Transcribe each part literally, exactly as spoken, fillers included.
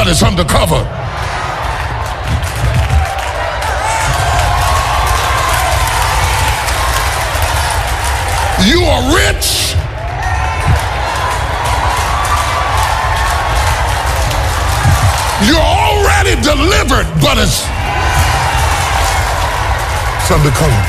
but it's undercover. You are rich. You're already delivered, but it's, it's undercover.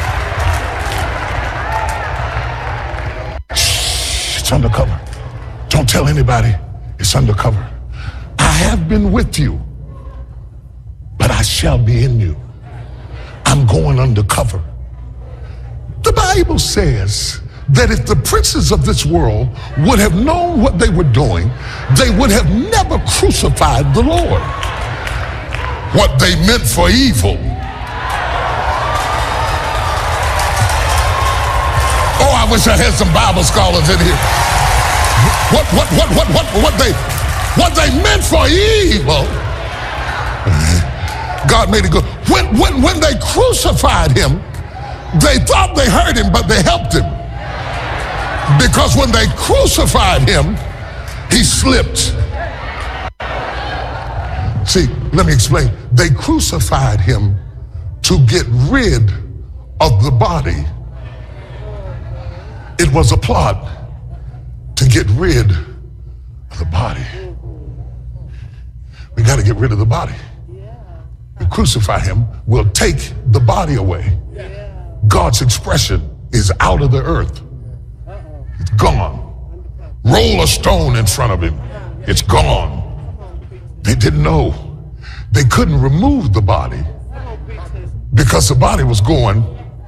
Shh, it's undercover. Don't tell anybody. It's undercover. I have been with you, but I shall be in you. I'm going undercover. The Bible says that if the princes of this world would have known what they were doing, they would have never crucified the Lord. What they meant for evil. Oh, I wish I had some Bible scholars in here. What, what, what, what, what, what they, what they meant for evil, God made it good. When, when, when they crucified him, they thought they hurt him, but they helped him. Because when they crucified him, he slipped. See, let me explain. They crucified him to get rid of the body. It was a plot to get rid of the body. We got to get rid of the body. We crucify him, we'll take the body away. God's expression is out of the earth. It's gone. Roll a stone in front of him. It's gone. They didn't know. They couldn't remove the body because the body was going.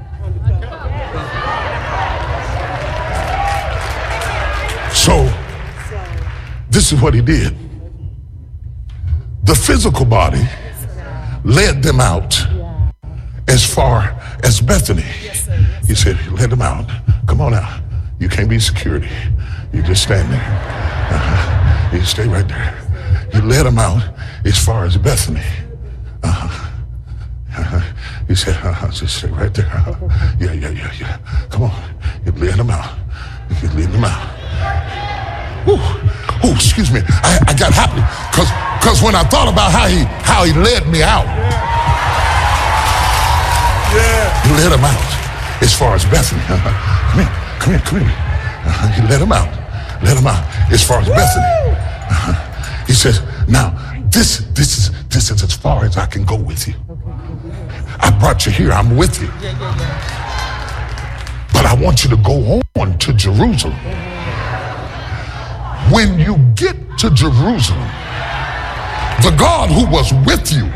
So this is what he did. The physical body led them out as far as Bethany. He said, let them out. Come on out. You can't be security. You just stand there. Uh-huh. You stay right there. You let them out as far as Bethany. Uh-huh. Uh-huh. He said, uh-huh. Just stay right there. Uh-huh. Yeah, yeah, yeah, yeah. Come on. You let them out. You lead them out. Ooh. Oh, excuse me. I, I got happy because because when I thought about how he how he led me out, yeah. You let him out as far as Bethany. Uh-huh. Come here. Come here, come here. Uh-huh. You let him out. Let him out as far as Bethany. Uh-huh. He says, now, this this is this is as far as I can go with you. I brought you here. I'm with you. But I want you to go on to Jerusalem. When you get to Jerusalem, the God who was with you.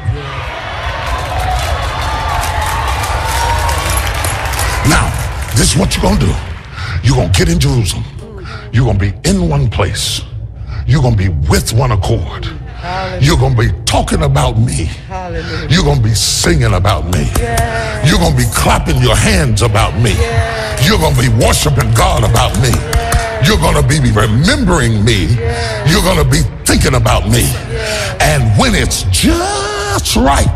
Now, this is what you're going to do. You're going to get in Jerusalem. You're going to be in one place. You're going to be with one accord. Hallelujah. You're going to be talking about me. Hallelujah. You're going to be singing about me. Yeah. You're going to be clapping your hands about me. Yeah. You're going to be worshiping God about me. Yeah. You're going to be remembering me. Yeah. You're going to be thinking about me. Yeah. And when it's just right,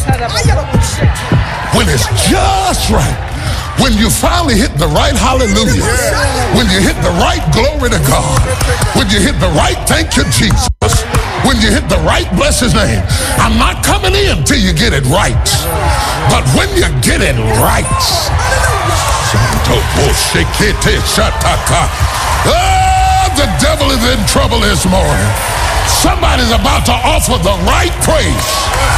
when it's just right, when you finally hit the right hallelujah, when you hit the right glory to God, when you hit the right thank you Jesus, when you hit the right bless his name, I'm not coming in till you get it right. But when you get it right, oh, the devil is in trouble this morning. Somebody's about to offer the right praise.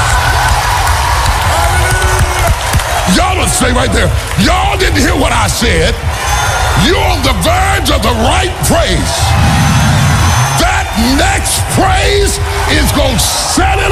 Y'all would stay right there. Y'all didn't hear what I said. You're on the verge of the right praise. That next praise is going to set it